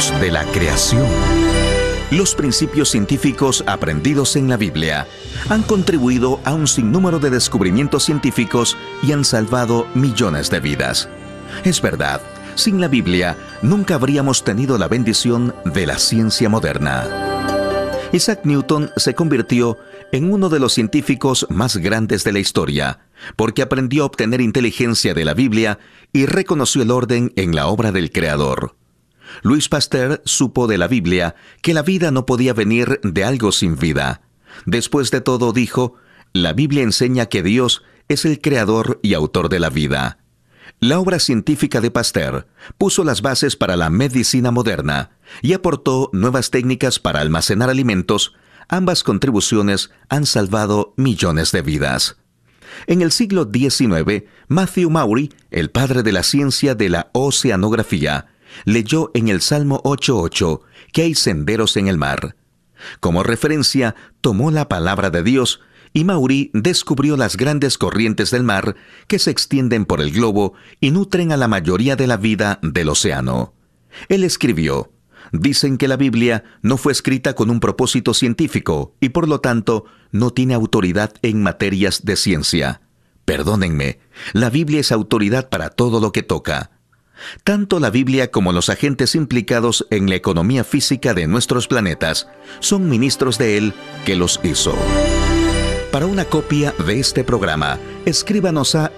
Misterios de la creación. Los principios científicos aprendidos en la Biblia han contribuido a un sinnúmero de descubrimientos científicos y han salvado millones de vidas. Es verdad, sin la Biblia nunca habríamos tenido la bendición de la ciencia moderna. Isaac Newton se convirtió en uno de los científicos más grandes de la historia, porque aprendió a obtener inteligencia de la Biblia y reconoció el orden en la obra del Creador. Louis Pasteur supo de la Biblia que la vida no podía venir de algo sin vida. Después de todo, dijo, la Biblia enseña que Dios es el creador y autor de la vida. La obra científica de Pasteur puso las bases para la medicina moderna y aportó nuevas técnicas para almacenar alimentos. Ambas contribuciones han salvado millones de vidas. En el siglo XIX, Matthew Maury, el padre de la ciencia de la oceanografía, leyó en el Salmo 8:8 que hay senderos en el mar. Como referencia, tomó la palabra de Dios y Maury descubrió las grandes corrientes del mar que se extienden por el globo y nutren a la mayoría de la vida del océano. Él escribió, dicen que la Biblia no fue escrita con un propósito científico y por lo tanto no tiene autoridad en materias de ciencia. Perdónenme, la Biblia es autoridad para todo lo que toca. Tanto la Biblia como los agentes implicados en la economía física de nuestros planetas son ministros de Él que los hizo. Para una copia de este programa, escríbanos a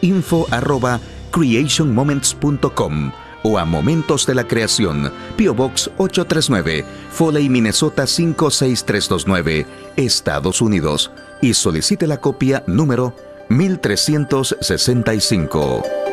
info@creationmoments.com o a Momentos de la Creación, P.O. Box 839, Foley, Minnesota 56329, Estados Unidos, y solicite la copia número 1365.